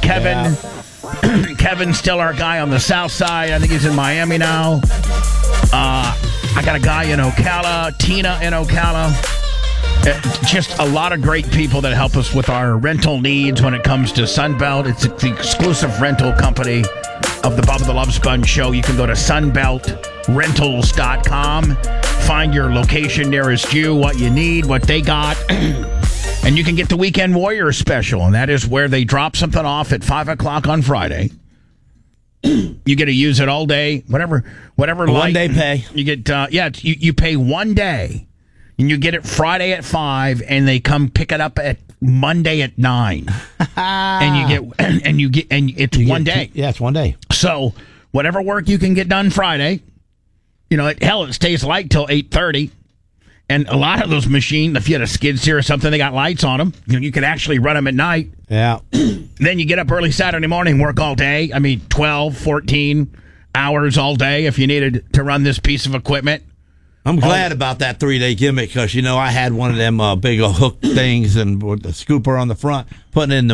Kevin. Kevin's still our guy on the south side. I think he's in Miami now. I got a guy in Ocala, Tina in Ocala. Just a lot of great people that help us with our rental needs when it comes to Sunbelt. It's the exclusive rental company of the Bubba the Love Sponge show. You can go to sunbeltrentals.com, find your location nearest you, what you need, what they got, and you can get the Weekend Warrior special, and that is where they drop something off at 5 o'clock on Friday. You get to use it all day, whatever. One day pay. You get, you pay 1 day. And you get it Friday at 5, and they come pick it up at Monday at 9. and it's 1 day. Yeah, it's 1 day. So whatever work you can get done Friday, it stays light till 8:30. And a lot of those machines, if you had a skid steer or something, they got lights on them. You can actually run them at night. Yeah. Then you get up early Saturday morning, work all day. 12, 14 hours all day if you needed to run this piece of equipment. I'm glad about that 3-day gimmick because, I had one of them big hook things and with the scooper on the front, putting in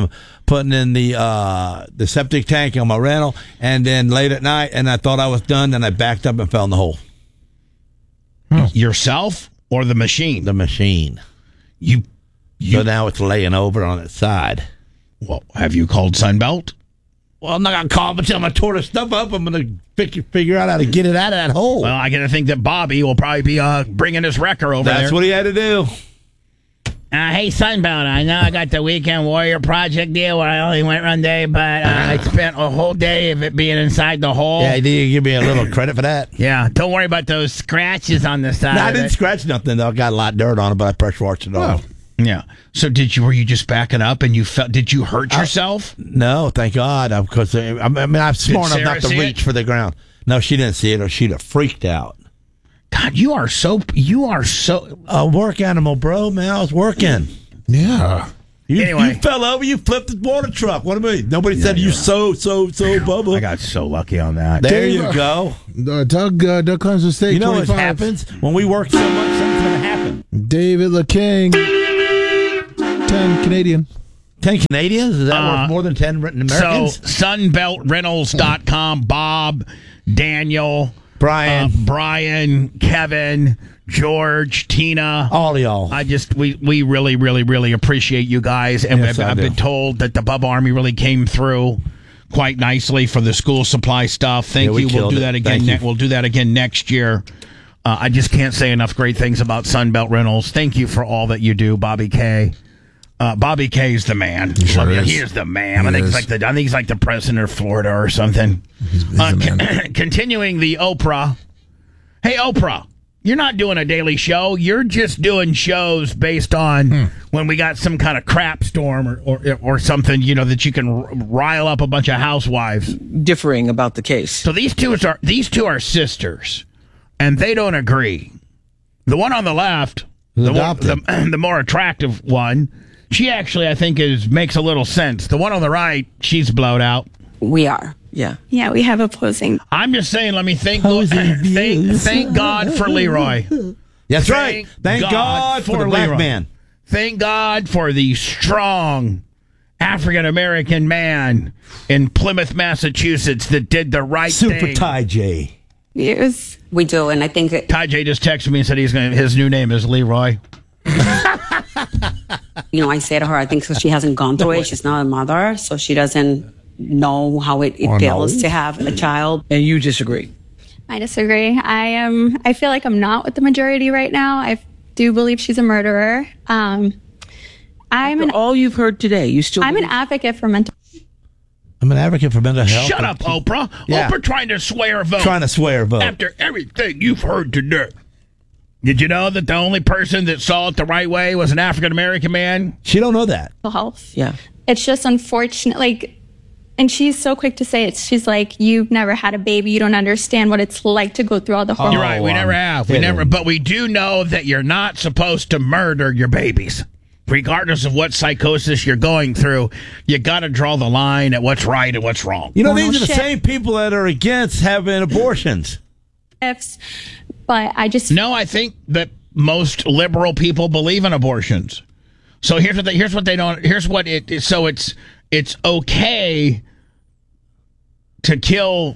the septic tank on my rental, and then late at night, and I thought I was done, and I backed up and fell in the hole. Yourself or the machine? The machine. So now it's laying over on its side. Well, have you called Sunbelt? Well, I'm not going to call them until I tore the stuff up. I'm going to figure out how to get it out of that hole. Well, I got to think that Bobby will probably be bringing his wrecker over there. That's what he had to do. Hey, Sunbelt, I know I got the Weekend Warrior project deal where I only went 1 day, but I spent a whole day of it being inside the hole. Yeah, did you give me a little credit for that? Yeah, don't worry about those scratches on the side. No, I didn't scratch nothing, though. I got a lot of dirt on it, but I pressure washed it off. Yeah. So were you just backing up and did you hurt yourself? No, thank God. Because I'm smart enough not to reach for the ground. No, she didn't see it or she'd have freaked out. God, you are so a work animal, bro, man. I was working. Yeah. You fell over, you flipped the water truck. What do you mean? Nobody said you so Bubba. I got so lucky on that. There you go. Doug comes to state. You know what happens? When we work so much, something's going to happen. David LeKing. 10 Canadian. 10 Canadians? Is that worth more than 10 Americans? So, sunbeltrentals.com. Bob, Daniel, Brian, Kevin, George, Tina. All of y'all. We really, really, really appreciate you guys. And yes, I've been told that the Bubba Army really came through quite nicely for the school supply stuff. Thank you. We'll do that again. We'll do that again next year. I just can't say enough great things about Sunbelt Rentals. Thank you for all that you do, Bobby K. Bobby K is the man. He sure is. He is the man. I think he's like the president of Florida or something. He's the man. Continuing the Oprah. Hey, Oprah, you're not doing a daily show. You're just doing shows based on when we got some kind of crap storm or something, that you can rile up a bunch of housewives. Differing about the case. So these two are sisters, and they don't agree. The one on the left, the more attractive one, she actually, I think, makes a little sense. The one on the right, she's blowed out. We are. Yeah. Yeah, we have opposing. I'm just saying, let me thank God for Leroy. That's right. Thank God for the black man. Thank God for the strong African-American man in Plymouth, Massachusetts that did the right thing. Super Ty J. Yes. We do, and I think that Ty J just texted me and said his new name is Leroy. I say to her, I think so she hasn't gone through it. She's not a mother, so she doesn't know how it feels to have a child. And you disagree? I disagree. I feel like I'm not with the majority right now. I do believe she's a murderer. All you've heard today, you still I'm an advocate for mental. I'm an advocate for mental health. Shut up, Oprah. Yeah. Oprah trying to swear a vote. After everything you've heard today. Did you know that the only person that saw it the right way was an African-American man? She don't know that. Health. Yeah. It's just unfortunate, and she's so quick to say it. She's like, you've never had a baby. You don't understand what it's like to go through all the hormones. You're right. We never have. But we do know that you're not supposed to murder your babies. Regardless of what psychosis you're going through, you got to draw the line at what's right and what's wrong. These are the same people that are against having abortions. But I just... No, I think that most liberal people believe in abortions. So here's what they don't... Here's what it is. So it's it's okay to kill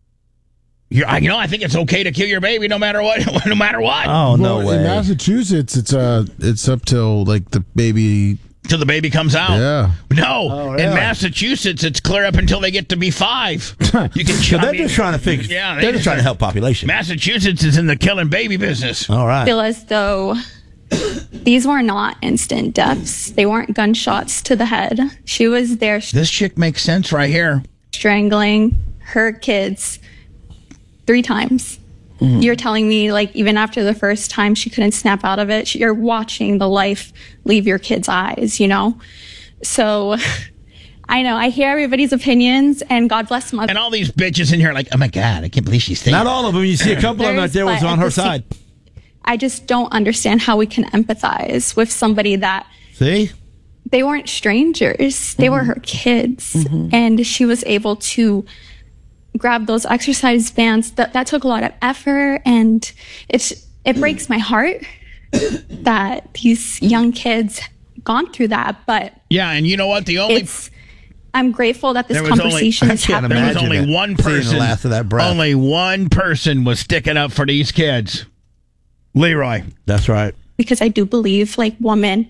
I think it's okay to kill your baby no matter what. No matter what. Oh, no way. In Massachusetts, it's up till like the baby. Till the baby comes out. Yeah. No, in Massachusetts, it's clear up until they get to be 5. You can. So they're just trying to fix. Yeah, they're just trying to help population. Massachusetts is in the killing baby business. All right. I feel as though these were not instant deaths. They weren't gunshots to the head. She was there This chick makes sense right here. strangling her kids 3 times. You're telling me, like, even after the first time, she couldn't snap out of it. You're watching the life leave your kids' eyes, you know? So, I know, I hear everybody's opinions, and God bless them. And all these bitches in here are like, oh my God, I can't believe she's saying Not that. all of them. You see a couple of them out there was on her side. I just don't understand how we can empathize with somebody that See? they weren't strangers. They were her kids. And she was able to grab those exercise bands. That took a lot of effort, and it breaks my heart that these young kids gone through that. But Yeah, and you know what? I'm grateful that this There was conversation is happening. There was only Imagine one that, seeing the person. last of that breath. Only one person was sticking up for these kids. Leroy. That's right. Because I do believe, like, women,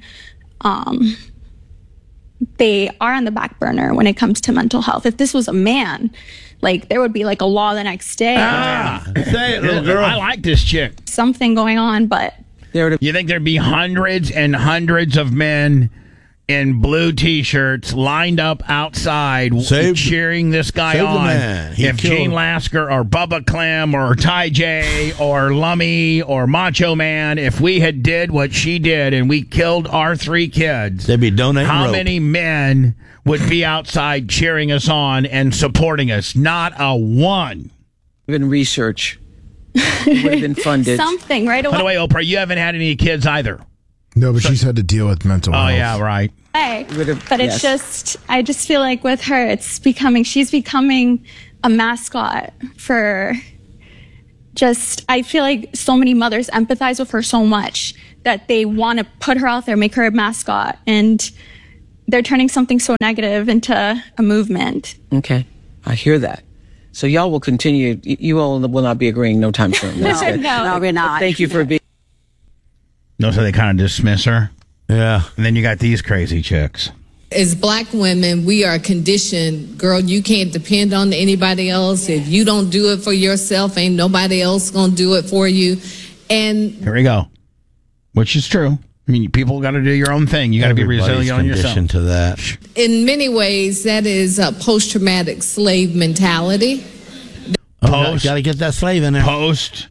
they are on the back burner when it comes to mental health. If this was a man, like, there would be like a law the next day. Say it, little girl. I like this chick. Something going on, but You think there'd be hundreds and hundreds of men in blue T-shirts lined up outside cheering this guy save the on? man. He If killed Gene him. Lasker or Bubba Clem or Ty J or Lummy or Macho Man, if we had did what she did and we killed our 3 kids, They'd be donating how rope. many men would be outside cheering us on and supporting us? Not a one. Even research would have been funded. something right By the away. way, Oprah, you haven't had any kids either. No, but she's had to deal with mental Oh, health. yeah, right. But it's just, I just feel like with her, she's becoming a mascot for just, I feel like so many mothers empathize with her so much that they want to put her out there, make her a mascot. And they're turning something so negative into a movement. Okay, I hear that. So y'all will continue. You all will not be agreeing no time soon. That's good. No, we're not. Thank you for being. No, so they kind of dismiss her. Yeah. And then you got these crazy chicks. As black women, we are conditioned, girl, you can't depend on anybody else. If you don't do it for yourself, ain't nobody else gonna do it for you. And Here we go. Which is true. I mean, people got to do your own thing. You got to be resilient on yourself. conditioned to that. in many ways, that is a post-traumatic slave mentality. Post, Got to get that slave in there. post,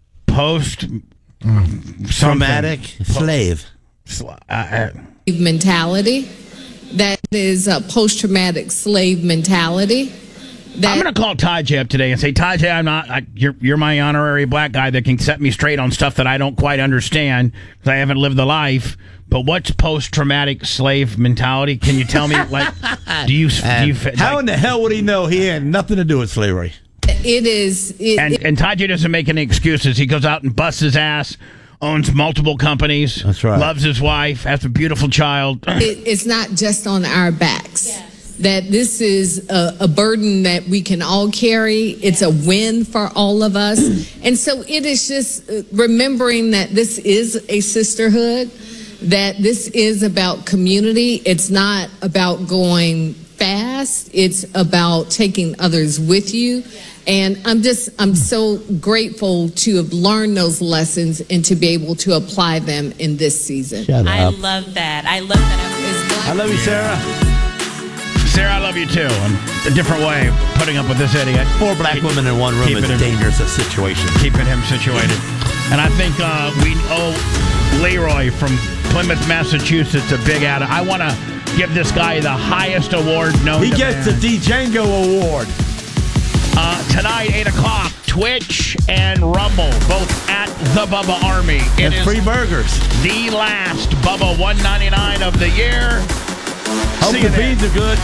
Traumatic slave. Mentality. That is a post-traumatic slave mentality. I'm going to call Ty J up today and say, Ty J, you're my honorary black guy that can set me straight on stuff that I don't quite understand because I haven't lived the life. But what's post-traumatic slave mentality? Can you tell me? Like, How in the hell would he know he had nothing to do with slavery? It is. And Ty J doesn't make any excuses. He goes out and busts his ass, owns multiple companies. That's right. Loves his wife, has a beautiful child. It's not just on our backs. Yes. That this is a burden that we can all carry. It's a win for all of us. And so it is just remembering that this is a sisterhood, that this is about community. It's not about going fast. It's about taking others with you. And I'm so grateful to have learned those lessons and to be able to apply them in this season. Shut I up. love that. I love that. I love you, Sarah. Sarah, I love you too. A different way of putting up with this idiot. 4 black women in one room is a dangerous situation. Keeping him situated. And I think we owe Leroy from Plymouth, Massachusetts a big add. I want to give this guy the highest award known He to gets man. the Django Award. Tonight, 8 o'clock, Twitch and Rumble, both at the Bubba Army. It And is free burgers. the last Bubba 199 of the year. Hope See the you there. beans are good.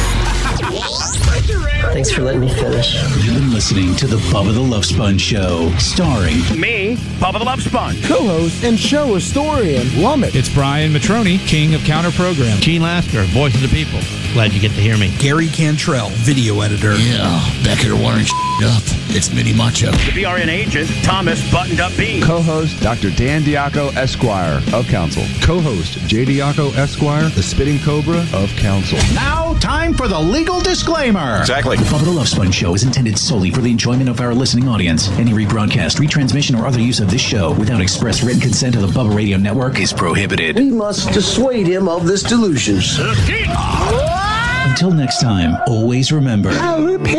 Thanks for letting me finish. You've been listening to the Bubba the Love Sponge Show, starring Me, Bubba the Love Sponge. Co-host and show historian, Lumet. It's Brian Matroni, king of counter program. Gene Lasker, voice of the people. Glad you get to hear me. Gary Cantrell, video editor. Yeah, back here wiring up. It's Mini Macho. The BRN agent, Thomas Buttoned Up B. Co-host, Dr. Dan Diaco, Esquire of Council. Co-host, J. Diaco, Esquire, the Spitting Cobra of Council. Now, time for the legal disclaimer. Exactly. The Bubba the Love Sponge Show is intended solely for the enjoyment of our listening audience. Any rebroadcast, retransmission, or other use of this show without express written consent of the Bubba Radio Network is prohibited. We must dissuade him of this delusion. Until next time, always remember...